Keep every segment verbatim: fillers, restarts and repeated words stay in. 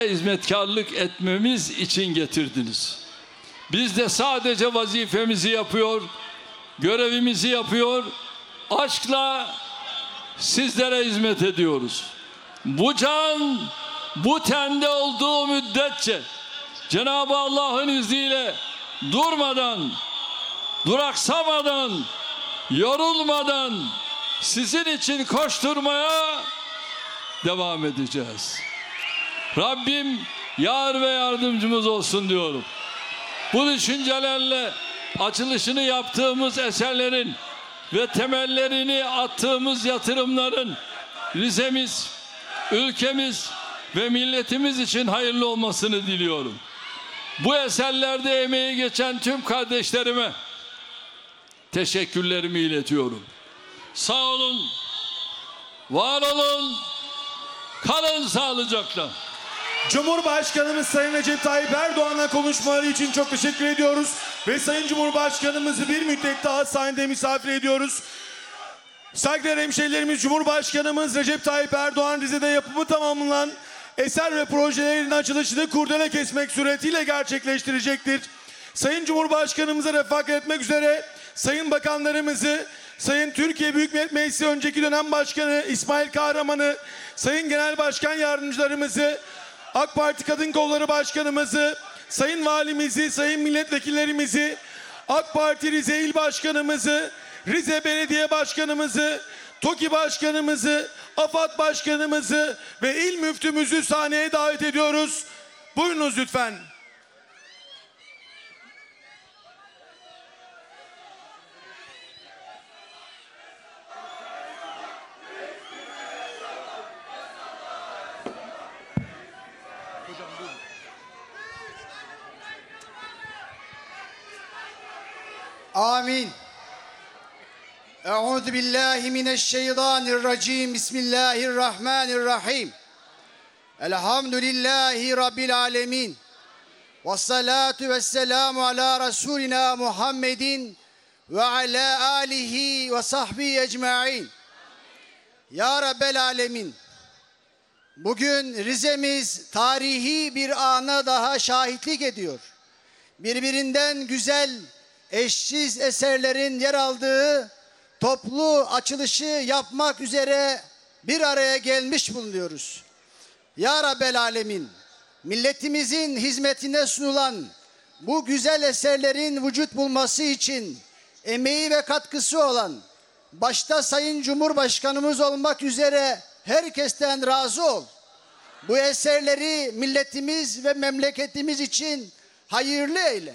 hizmetkarlık etmemiz için getirdiniz. Biz de sadece vazifemizi yapıyor, görevimizi yapıyor, aşkla sizlere hizmet ediyoruz. Bu can, bu tende olduğu müddetçe Cenab-ı Allah'ın izniyle durmadan, duraksamadan, yorulmadan sizin için koşturmaya devam edeceğiz. Rabbim yar ve yardımcımız olsun diyorum. Bu düşüncelerle açılışını yaptığımız eserlerin ve temellerini attığımız yatırımların Rize'miz, ülkemiz ve milletimiz için hayırlı olmasını diliyorum. Bu eserlerde emeği geçen tüm kardeşlerime teşekkürlerimi iletiyorum. Sağ olun, var olun, kalın sağlıcakla. Cumhurbaşkanımız Sayın Recep Tayyip Erdoğan'a konuşmaları için çok teşekkür ediyoruz. Ve Sayın Cumhurbaşkanımızı bir müddet daha sahnede misafir ediyoruz. Saygıdeğer hemşehrilerimiz, Cumhurbaşkanımız Recep Tayyip Erdoğan Rize'de yapımı tamamlanan eser ve projelerin açılışını kurdele kesmek suretiyle gerçekleştirecektir. Sayın Cumhurbaşkanımıza refakat etmek üzere Sayın Bakanlarımızı, Sayın Türkiye Büyük Millet Meclisi önceki dönem Başkanı İsmail Kahraman'ı, Sayın Genel Başkan Yardımcılarımızı, AK Parti Kadın Kolları Başkanımızı, Sayın Valimizi, Sayın Milletvekillerimizi, AK Parti Rize İl Başkanımızı, Rize Belediye Başkanımızı, TOKİ Başkanımızı, AFAD Başkanımızı ve İl Müftümüzü sahneye davet ediyoruz. Buyurunuz lütfen. Amin. Euzu billahi mineşşeytanirracim. Bismillahirrahmanirrahim. Elhamdülillahi Rabbil alemin. Vessalatu vesselamu ala Resulina Muhammedin ve ala alihi ve sahbihi ecmaîn. Ya Rabbel alemin. Bugün Rize'miz tarihi bir ana daha şahitlik ediyor. Birbirinden güzel, eşsiz eserlerin yer aldığı toplu açılışı yapmak üzere bir araya gelmiş bulunuyoruz. Ya Rabbel alemin, milletimizin hizmetine sunulan bu güzel eserlerin vücut bulması için emeği ve katkısı olan başta Sayın Cumhurbaşkanımız olmak üzere herkesten razı ol. Bu eserleri milletimiz ve memleketimiz için hayırlı eyle.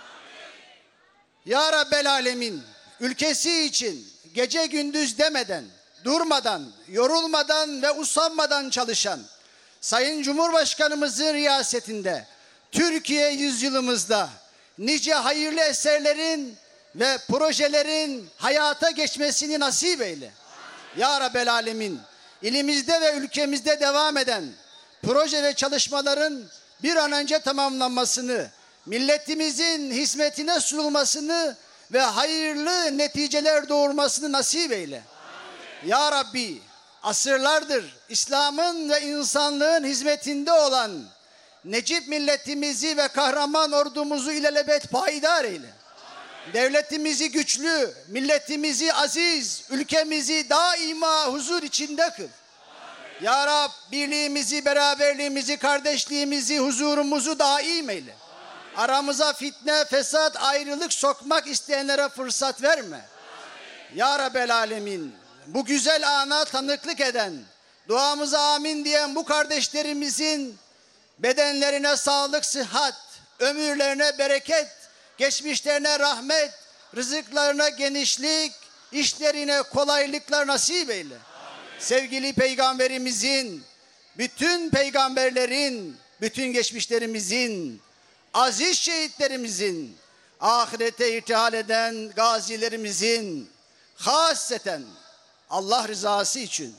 Ya Rabbel alemin, ülkesi için gece gündüz demeden, durmadan, yorulmadan ve usanmadan çalışan Sayın Cumhurbaşkanımızın riyasetinde Türkiye yüzyılımızda nice hayırlı eserlerin ve projelerin hayata geçmesini nasip eyle. Ya Rabbel alemin, ilimizde ve ülkemizde devam eden proje ve çalışmaların bir an önce tamamlanmasını, milletimizin hizmetine sunulmasını ve hayırlı neticeler doğurmasını nasip eyle. Amin. Ya Rabbi, asırlardır İslam'ın ve insanlığın hizmetinde olan Necip milletimizi ve kahraman ordumuzu ilelebet payidar eyle. Amin. Devletimizi güçlü, milletimizi aziz, ülkemizi daima huzur içinde kıl. Amin. Ya Rab, birliğimizi, beraberliğimizi, kardeşliğimizi, huzurumuzu daim eyle. Aramıza fitne, fesat, ayrılık sokmak isteyenlere fırsat verme. Amin. Ya Rabbel alemin, bu güzel ana tanıklık eden, duamıza amin diyen bu kardeşlerimizin bedenlerine sağlık, sıhhat, ömürlerine bereket, geçmişlerine rahmet, rızıklarına genişlik, işlerine kolaylıklar nasip eyle. Amin. Sevgili Peygamberimizin, bütün peygamberlerin, bütün geçmişlerimizin, aziz şehitlerimizin, ahirete irtihal eden gazilerimizin, hasreten Allah rızası için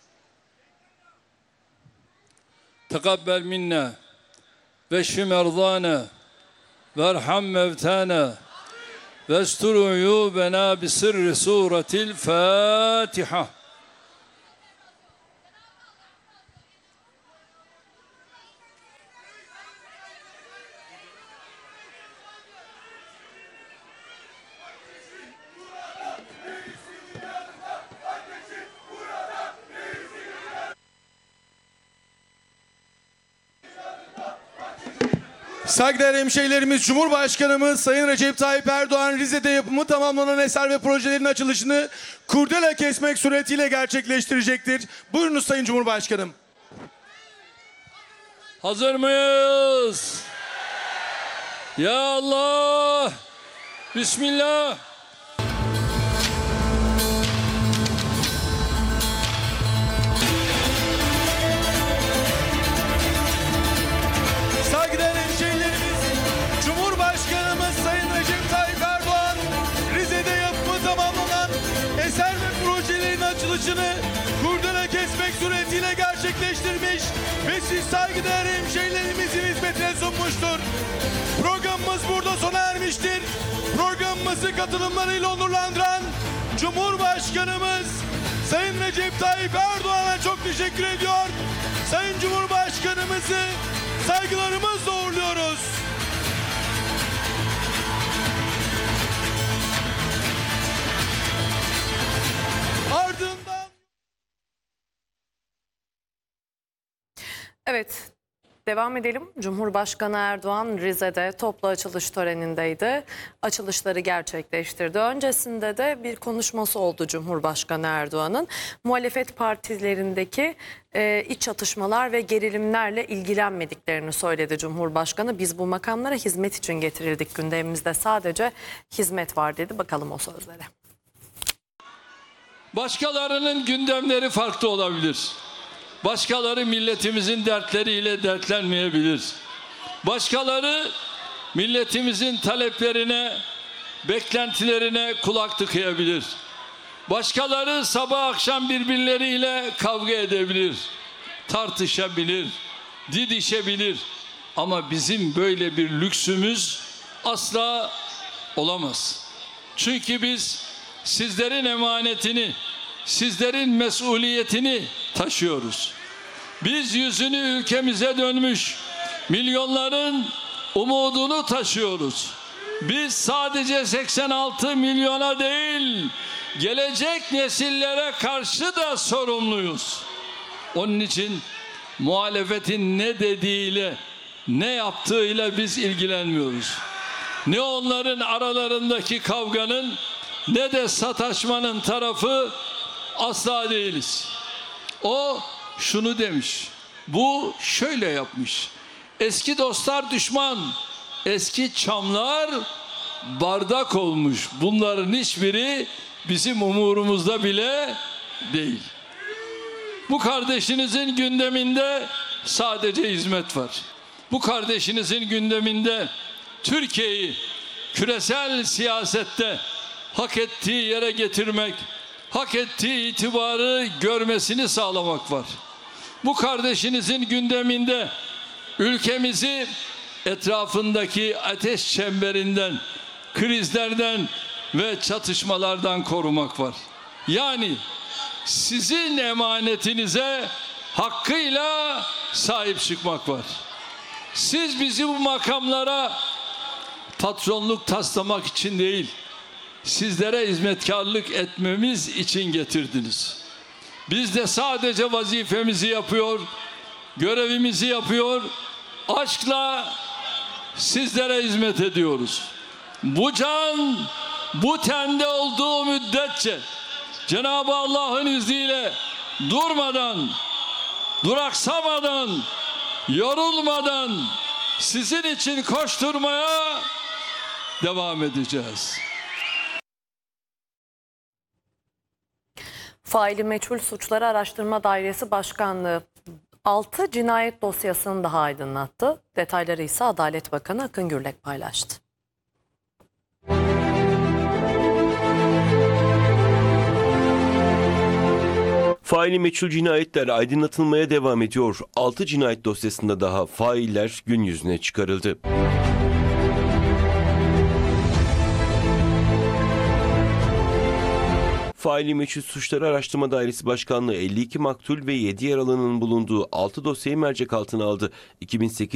Tekabbel minna ve şfi merzana verham mevtana ve estur uyubena bi sırrı suretil Fatiha. Saygıdeğer hemşehrilerimiz, Cumhurbaşkanımız Sayın Recep Tayyip Erdoğan Rize'de yapımı tamamlanan eser ve projelerin açılışını kurdele kesmek suretiyle gerçekleştirecektir. Buyurunuz Sayın Cumhurbaşkanım. Hazır mıyız? Ya Allah! Bismillah! Saygıdeğer hemşehrilerimiz, Cumhurbaşkanımız Sayın Recep Tayyip Erdoğan Rize'de yapımı tamamlanan eser ve projelerin açılışını kurdele kesmek suretiyle gerçekleştirmiş ve siz saygıdeğer hemşehrilerimizin hizmetine sunmuştur. Programımız burada sona ermiştir. Programımızı katılımlarıyla onurlandıran Cumhurbaşkanımız Sayın Recep Tayyip Erdoğan'a çok teşekkür ediyor. Sayın Cumhurbaşkanımızı saygılarımızla uğurluyoruz. Ardından... Evet, devam edelim. Cumhurbaşkanı Erdoğan Rize'de toplu açılış törenindeydi. Açılışları gerçekleştirdi. Öncesinde de bir konuşması oldu Cumhurbaşkanı Erdoğan'ın. Muhalefet partilerindeki e, iç çatışmalar ve gerilimlerle ilgilenmediklerini söyledi Cumhurbaşkanı. Biz bu makamlara hizmet için getirildik. Gündemimizde sadece hizmet var dedi. Bakalım o sözlere. Başkalarının gündemleri farklı olabilir. Başkaları milletimizin dertleriyle dertlenmeyebilir. Başkaları milletimizin taleplerine, beklentilerine kulak tıkayabilir. Başkaları sabah akşam birbirleriyle kavga edebilir, tartışabilir, didişebilir. Ama bizim böyle bir lüksümüz asla olamaz. Çünkü biz sizlerin emanetini, sizlerin mesuliyetini taşıyoruz. Biz yüzünü ülkemize dönmüş milyonların umudunu taşıyoruz. Biz sadece seksen altı milyona değil, gelecek nesillere karşı da sorumluyuz. Onun için muhalefetin ne dediğiyle, ne yaptığıyla biz ilgilenmiyoruz. Ne onların aralarındaki kavganın ne de sataşmanın tarafı asla değiliz. O şunu demiş, bu şöyle yapmış. Eski dostlar düşman, eski çamlar bardak olmuş. Bunların hiçbiri bizim umurumuzda bile değil. Bu kardeşinizin gündeminde sadece hizmet var. Bu kardeşinizin gündeminde Türkiye'yi küresel siyasette hak ettiği yere getirmek, hak ettiği itibarı görmesini sağlamak var. Bu kardeşinizin gündeminde ülkemizi etrafındaki ateş çemberinden, krizlerden ve çatışmalardan korumak var. Yani sizin emanetinize hakkıyla sahip çıkmak var. Siz bizi bu makamlara patronluk taslamak için değil, sizlere hizmetkarlık etmemiz için getirdiniz. Biz de sadece vazifemizi yapıyor, görevimizi yapıyor, aşkla sizlere hizmet ediyoruz. Bu can, bu tende olduğu müddetçe Cenab-ı Allah'ın izniyle durmadan, duraksamadan, yorulmadan sizin için koşturmaya devam edeceğiz. Faili Meçhul Suçları Araştırma Dairesi Başkanlığı altı cinayet dosyasını daha aydınlattı. Detayları ise Adalet Bakanı Akın Gürlek paylaştı. Faili meçhul cinayetler aydınlatılmaya devam ediyor. altı cinayet dosyasında daha failler gün yüzüne çıkarıldı. Faili Meçhul Suçları Araştırma Dairesi Başkanlığı elli iki maktul ve yedi yaralının bulunduğu altı dosyayı mercek altına aldı. iki bin sekiz